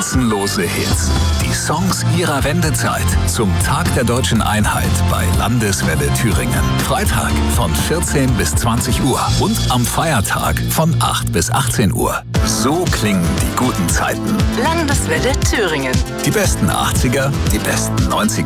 Grenzenlose Hits. Die Songs ihrer Wendezeit. Zum Tag der Deutschen Einheit bei Landeswelle Thüringen. Freitag von 14 bis 20 Uhr und am Feiertag von 8 bis 18 Uhr. So klingen die guten Zeiten. Landeswelle Thüringen. Die besten 80er, die besten 90er.